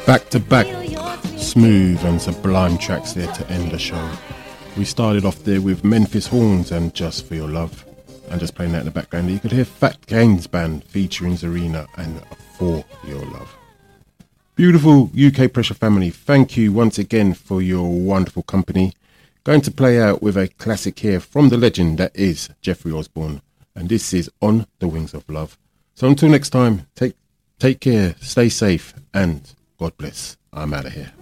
Back to back, smooth and sublime tracks there to end the show. We started off there with Memphis Horns and Just For Your Love. And just playing that in the background, you could hear Fat Gaines Band featuring Zarina and For Your Love. Beautiful UK Pressure family, thank you once again for your wonderful company. Going to play out with a classic here from the legend that is Jeffrey Osborne. And this is On the Wings of Love. So until next time, take care, stay safe, and God bless. I'm out of here.